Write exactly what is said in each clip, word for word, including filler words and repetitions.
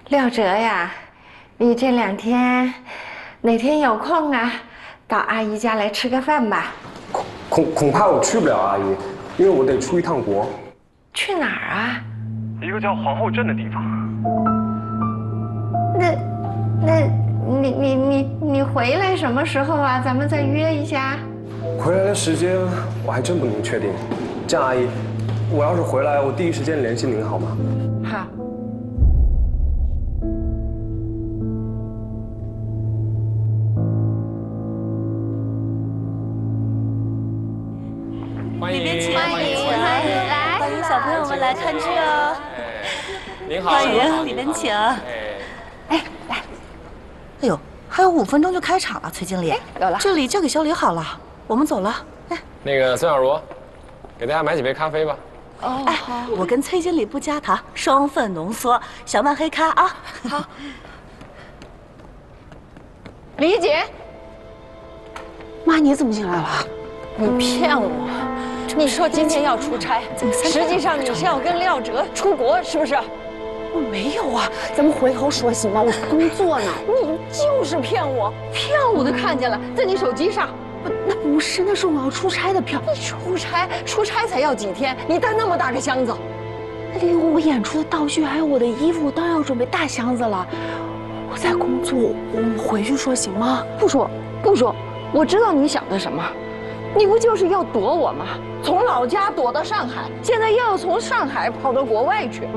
廖哲呀，你这两天哪天有空啊，到阿姨家来吃个饭吧。 恐恐恐怕我去不了，阿姨，因为我得出一趟国。 去哪儿啊？ 一个叫皇后镇的地方。 那，那你你你你回来什么时候啊？咱们再约一下。 回来的时间我还真不能确定。这样，阿姨，我要是回来，我第一时间联系您好吗？ 好。 欢迎， 欢迎， 欢迎， 欢迎来， 欢迎小朋友们来看剧哦。 您好， 欢迎，里边请。 哎，来，哎呦，还有五分钟就开场了，崔经理。 有了， 这里交给小李好了，我们走了。哎， 那个孙小茹，给大家买几杯咖啡吧。 哦，哎，我跟崔经理不加糖，双份浓缩，小曼黑咖啊。 好。李姐， 妈，你怎么进来了？ 你骗我！你说今天要出差，实际上你是要跟廖哲出国，是不是？ 我没有啊，咱们回头说行吗？我工作呢。 你就是骗我，骗我都看见了，在你手机上。 那不是，那是我要出差的票。 你出差，出差才要几天？你带那么大个箱子， 那里有我演出的道具，还有我的衣服，我当然要准备大箱子了。我在工作，我们回去说行吗？ 不说，不说，我知道你想的什么。 你不就是要躲我吗？从老家躲到上海，现在又要从上海跑到国外去。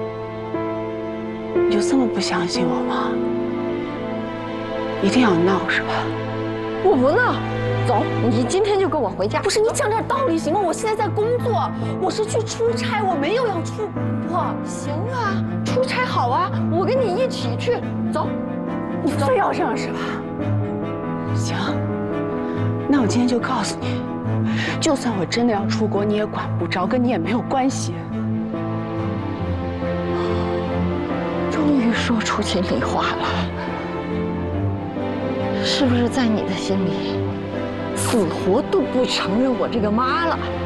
你就这么不相信我吗？一定要闹是吧？ 我不闹，走，你今天就跟我回家。 不是你讲点道理行吗？我现在在工作，我是去出差，我没有要出国。 行啊，出差好啊，我跟你一起去。走， 你非要这样是吧？行。 那我今天就告诉你，就算我真的要出国，你也管不着，跟你也没有关系。 终于说出心里话了，是不是在你的心里，死活都不承认我这个妈了？